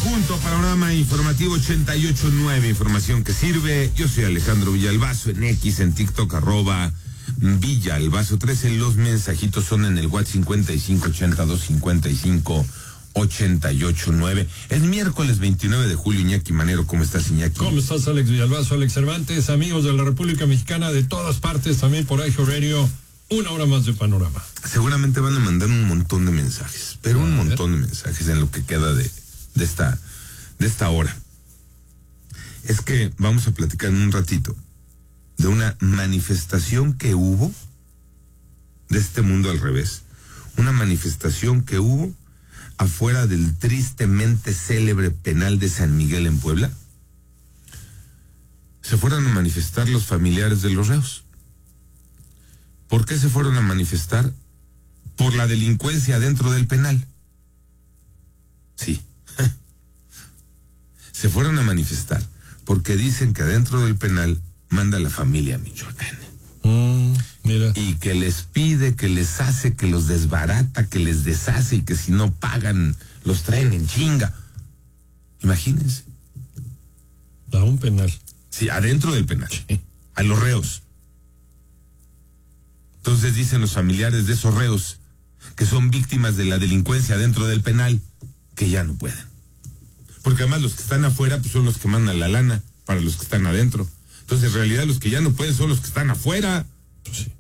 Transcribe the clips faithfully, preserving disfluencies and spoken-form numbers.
punto, panorama informativo ochenta y ocho punto nueve, información que sirve. Yo soy Alejandro Villalbazo, en X, en TikTok, arroba Villalbazo trece. Los mensajitos son en el WhatsApp cincuenta y cinco ochenta y dos cincuenta y cinco ochenta y ocho nueve. Es miércoles veintinueve de julio. Iñaki Manero, ¿cómo estás, Iñaki? ¿Cómo estás, Alex Villalbazo, Alex Cervantes, amigos de la República Mexicana de todas partes, también por iHeart Radio? Una hora más de panorama. Seguramente van a mandar un montón de mensajes, pero un montón de mensajes en lo que queda de, de esta, de esta hora. Es que vamos a platicar en un ratito de una manifestación que hubo de este mundo al revés. Una manifestación que hubo afuera del tristemente célebre penal de San Miguel en Puebla. Se fueron a manifestar los familiares de los reos. ¿Por qué se fueron a manifestar? Por la delincuencia dentro del penal. Sí. Se fueron a manifestar porque dicen que adentro del penal manda la familia michoacana. Mm, mira. Y que les pide, que les hace, que los desbarata, que les deshace y que si no pagan los traen en chinga. Imagínense. A un penal. Sí, adentro del penal. Sí. A los reos. Entonces dicen los familiares de esos reos que son víctimas de la delincuencia dentro del penal que ya no pueden. Porque además los que están afuera pues son los que mandan la lana para los que están adentro. Entonces en realidad los que ya no pueden son los que están afuera. Pues sí.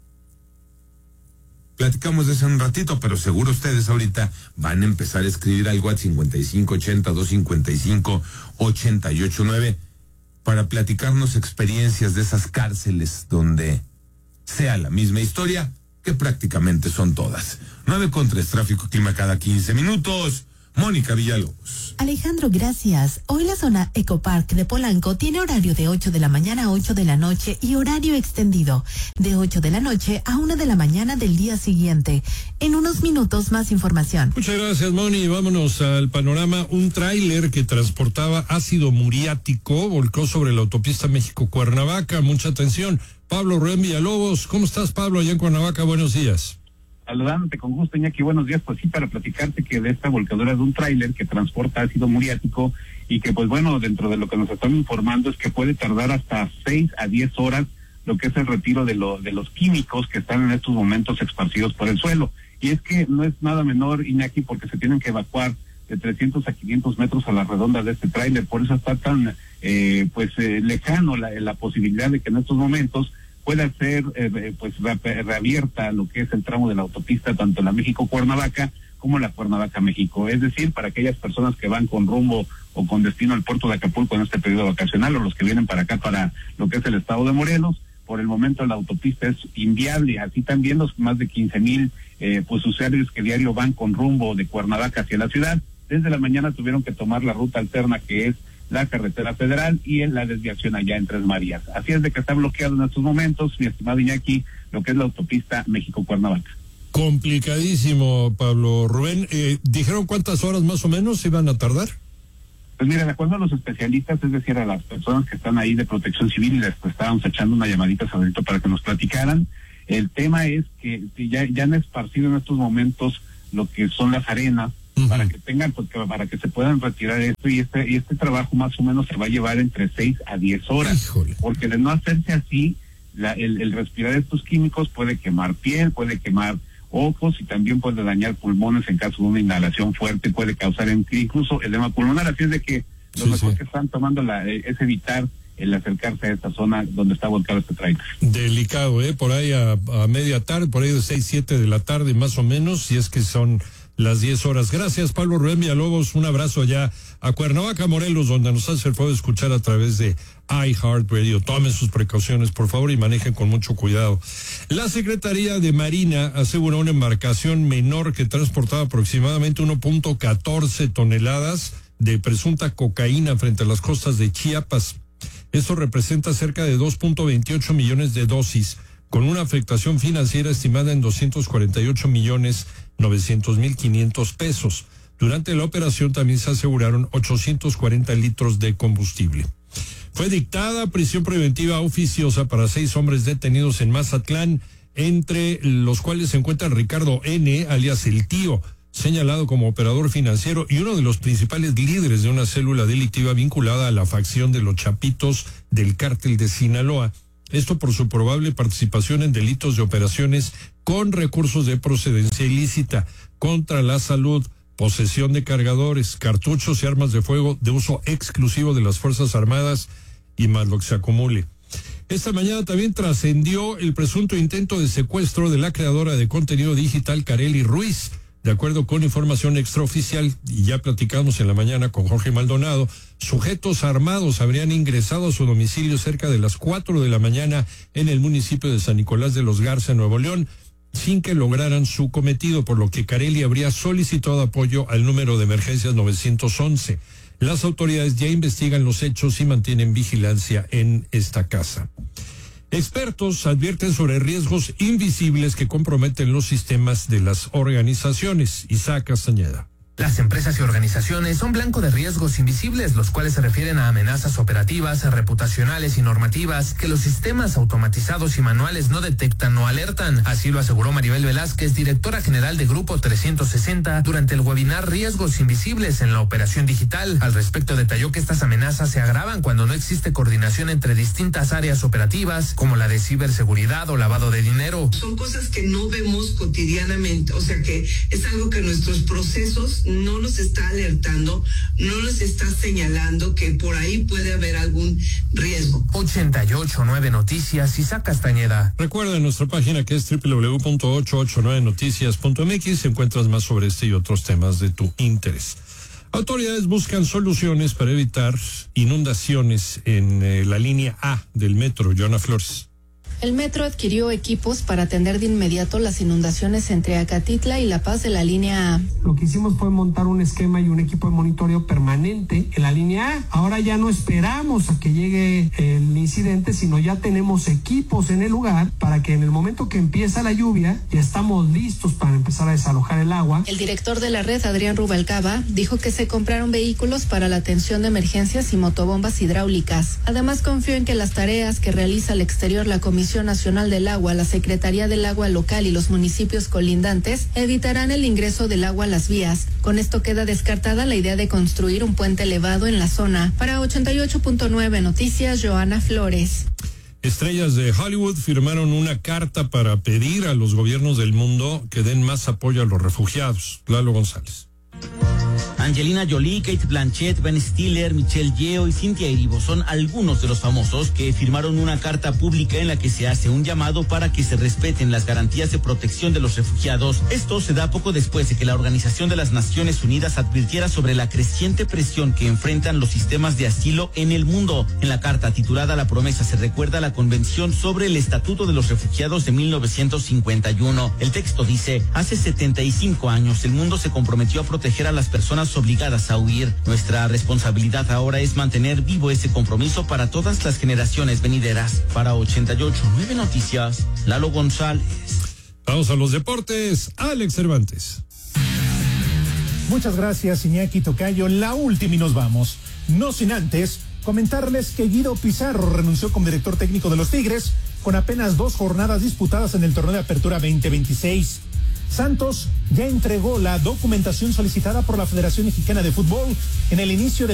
Platicamos de eso en un ratito, pero seguro ustedes ahorita van a empezar a escribir al WhatsApp cincuenta y cinco ochenta dos cincuenta y cinco ochenta y ocho nueve para platicarnos experiencias de esas cárceles donde sea la misma historia, que prácticamente son todas. nueve con tres, tráfico, clima cada quince minutos. Mónica Villalobos. Alejandro, gracias. Hoy la zona Ecopark de Polanco tiene horario de ocho de la mañana a ocho de la noche y horario extendido de ocho de la noche a una de la mañana del día siguiente. En unos minutos más información. Muchas gracias, Moni. Vámonos al panorama. Un tráiler que transportaba ácido muriático volcó sobre la autopista México-Cuernavaca. Mucha atención. Pablo Rubén Villalobos. ¿Cómo estás, Pablo, allá en Cuernavaca? Buenos días. Saludándote con gusto, Iñaki, buenos días. Pues sí, para platicarte que de esta volcadura de un tráiler que transporta ácido muriático y que, pues bueno, dentro de lo que nos están informando es que puede tardar hasta seis a diez horas lo que es el retiro de, lo, de los químicos que están en estos momentos esparcidos por el suelo. Y es que no es nada menor, Iñaki, porque se tienen que evacuar de trescientos a quinientos metros a la redonda de este tráiler. Por eso está tan, eh, pues, eh, lejano la, la posibilidad de que en estos momentos pueda ser eh, pues re reabierta lo que es el tramo de la autopista, tanto la México-Cuernavaca como la Cuernavaca-México. Es decir, para aquellas personas que van con rumbo o con destino al puerto de Acapulco en este periodo vacacional, o los que vienen para acá para lo que es el estado de Morelos, por el momento la autopista es inviable. Así también los más de quince mil eh, pues usuarios que diario van con rumbo de Cuernavaca hacia la ciudad, desde la mañana tuvieron que tomar la ruta alterna que es la carretera federal y en la desviación allá en Tres Marías. Así es de que está bloqueado en estos momentos, mi estimado Iñaki, lo que es la autopista México-Cuernavaca. Complicadísimo, Pablo Rubén. Eh, ¿Dijeron cuántas horas más o menos iban a tardar? Pues mira, de acuerdo a los especialistas, es decir, a las personas que están ahí de protección civil, y les pues, estábamos echando una llamadita ahorita para que nos platicaran, el tema es que ya, ya han esparcido en estos momentos lo que son las arenas, para que tengan, pues, que, para que se puedan retirar esto, y este y este trabajo más o menos se va a llevar entre seis a diez horas. Híjole. Porque de no hacerse así, la, el, el respirar estos químicos puede quemar piel, puede quemar ojos y también puede dañar pulmones en caso de una inhalación fuerte, puede causar incluso edema pulmonar. Así es de que lo sí, mejor sí. que están tomando la, es evitar el acercarse a esta zona donde está volcado este tráiler. Delicado, ¿eh? Por ahí a, a media tarde, por ahí de seis, siete de la tarde más o menos, si es que son las diez horas. Gracias, Pablo Rubén Villalobos. Un abrazo allá a Cuernavaca, Morelos, donde nos hace el favor de escuchar a través de iHeart Radio. Tomen sus precauciones, por favor, y manejen con mucho cuidado. La Secretaría de Marina aseguró una embarcación menor que transportaba aproximadamente uno punto catorce toneladas de presunta cocaína frente a las costas de Chiapas. Esto representa cerca de dos punto veintiocho millones de dosis, con una afectación financiera estimada en doscientos cuarenta y ocho millones novecientos mil quinientos pesos. Durante la operación también se aseguraron ochocientos cuarenta litros de combustible. Fue dictada prisión preventiva oficiosa para seis hombres detenidos en Mazatlán, entre los cuales se encuentra Ricardo N., alias El Tío, señalado como operador financiero y uno de los principales líderes de una célula delictiva vinculada a la facción de los Chapitos del cártel de Sinaloa. Esto por su probable participación en delitos de operaciones con recursos de procedencia ilícita, contra la salud, posesión de cargadores, cartuchos y armas de fuego de uso exclusivo de las Fuerzas Armadas y más lo que se acumule. Esta mañana también trascendió el presunto intento de secuestro de la creadora de contenido digital Karely Ruiz. De acuerdo con información extraoficial, y ya platicamos en la mañana con Jorge Maldonado, sujetos armados habrían ingresado a su domicilio cerca de las cuatro de la mañana en el municipio de San Nicolás de los Garza, Nuevo León, sin que lograran su cometido, por lo que Karely habría solicitado apoyo al número de emergencias novecientos once. Las autoridades ya investigan los hechos y mantienen vigilancia en esta casa. Expertos advierten sobre riesgos invisibles que comprometen los sistemas de las organizaciones. Isaac Castañeda. Las empresas y organizaciones son blanco de riesgos invisibles, los cuales se refieren a amenazas operativas, reputacionales y normativas que los sistemas automatizados y manuales no detectan o alertan. Así lo aseguró Maribel Velázquez, directora general de Grupo trescientos sesenta, durante el webinar Riesgos Invisibles en la Operación Digital. Al respecto, detalló que estas amenazas se agravan cuando no existe coordinación entre distintas áreas operativas, como la de ciberseguridad o lavado de dinero. Son cosas que no vemos cotidianamente, o sea que es algo que nuestros procesos no nos está alertando, no nos está señalando que por ahí puede haber algún riesgo. ochenta y ocho punto nueve Noticias, Isaac Castañeda. Recuerda nuestra página que es doble u doble u doble u punto ochocientos ochenta y nueve noticias punto m x. Encuentras más sobre este y otros temas de tu interés. Autoridades buscan soluciones para evitar inundaciones en eh, la línea A del metro. Joana Flores. El metro adquirió equipos para atender de inmediato las inundaciones entre Acatitla y La Paz de la línea A. Lo que hicimos fue montar un esquema y un equipo de monitoreo permanente en la línea A. Ahora ya no esperamos a que llegue el incidente, sino ya tenemos equipos en el lugar para que en el momento que empieza la lluvia ya estamos listos para empezar a desalojar el agua. El director de la red, Adrián Rubalcaba, dijo que se compraron vehículos para la atención de emergencias y motobombas hidráulicas. Además, confió en que las tareas que realiza al exterior la Comisión Nacional del Agua, la Secretaría del Agua Local y los municipios colindantes evitarán el ingreso del agua a las vías. Con esto queda descartada la idea de construir un puente elevado en la zona. Para ochenta y ocho punto nueve Noticias, Joana Flores. Estrellas de Hollywood firmaron una carta para pedir a los gobiernos del mundo que den más apoyo a los refugiados. Lalo González. Angelina Jolie, Kate Blanchett, Ben Stiller, Michelle Yeoh y Cynthia Erivo son algunos de los famosos que firmaron una carta pública en la que se hace un llamado para que se respeten las garantías de protección de los refugiados. Esto se da poco después de que la Organización de las Naciones Unidas advirtiera sobre la creciente presión que enfrentan los sistemas de asilo en el mundo. En la carta titulada La Promesa se recuerda la Convención sobre el Estatuto de los Refugiados de mil novecientos cincuenta y uno. El texto dice: hace setenta y cinco años el mundo se comprometió a proteger a las personas obligadas a huir. Nuestra responsabilidad ahora es mantener vivo ese compromiso para todas las generaciones venideras. Para ochenta y ocho punto nueve Noticias, Lalo González. Vamos a los deportes. Alex Cervantes. Muchas gracias, Iñaki Tocayo. La última y nos vamos. No sin antes comentarles que Guido Pizarro renunció como director técnico de los Tigres con apenas dos jornadas disputadas en el torneo de apertura veinte veintiséis. Santos ya entregó la documentación solicitada por la Federación Mexicana de Fútbol en el inicio del